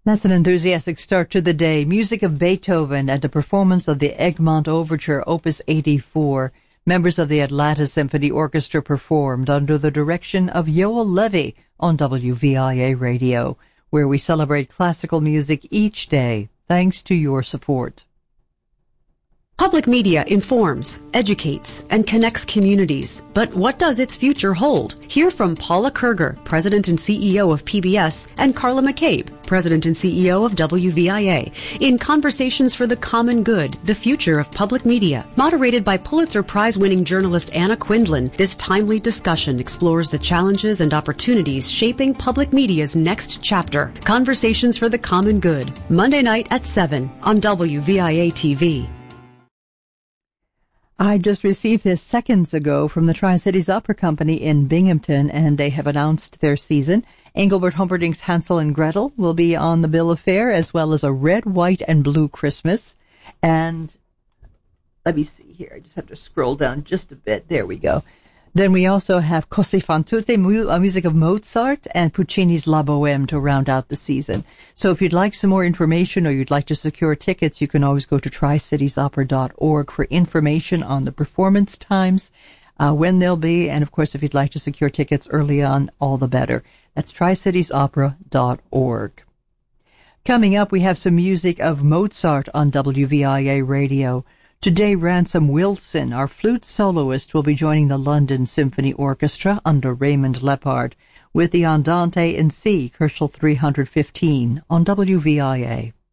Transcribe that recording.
That's an enthusiastic start to the day. Music of Beethoven and a performance of the Egmont Overture, Opus 84. Members of the Atlanta Symphony Orchestra performed under the direction of Yoel Levy on WVIA Radio, where we celebrate classical music each day, thanks to your support. Public media informs, educates, and connects communities. But what does its future hold? Hear from Paula Kerger, President and CEO of PBS, and Carla McCabe, President and CEO of WVIA, in Conversations for the Common Good, the Future of Public Media. Moderated by Pulitzer Prize-winning journalist Anna Quindlen, this timely discussion explores the challenges and opportunities shaping public media's next chapter. Conversations for the Common Good, Monday night at 7 on WVIA TV. I just received this seconds ago from the Tri-Cities Opera Company in Binghamton, and they have announced their season. Engelbert Humperdinck's Hansel and Gretel will be on the bill of fare, as well as A Red, White, and Blue Christmas. And let me see here. I just have to scroll down just a bit. There we go. Then we also have Così fan tutte, music of Mozart, and Puccini's La Bohème to round out the season. So if you'd like some more information or you'd like to secure tickets, you can always go to tricitiesopera.org for information on the performance times, when they'll be, and of course if you'd like to secure tickets early on, all the better. That's tricitiesopera.org. Coming up, we have some music of Mozart on WVIA Radio. Today, Ransom Wilson, our flute soloist, will be joining the London Symphony Orchestra under Raymond Lepard with the Andante in C, Köchel 315, on WVIA.